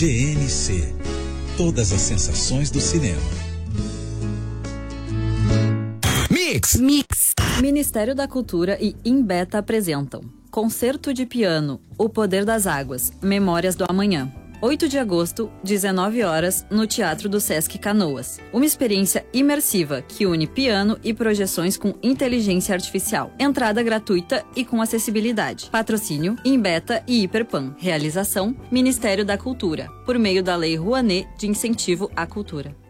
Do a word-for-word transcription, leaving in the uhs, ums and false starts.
G N C. Todas as sensações do cinema. Mix. Mix. Ministério da Cultura e Imbeta apresentam Concerto de Piano, O Poder das Águas, Memórias do Amanhã. oito de agosto, dezenove horas, no Teatro do Sesc Canoas. Uma experiência imersiva que une piano e projeções com inteligência artificial. Entrada gratuita e com acessibilidade. Patrocínio, Imbeta e Hiperpan. Realização, Ministério da Cultura, por meio da Lei Rouanet de Incentivo à Cultura.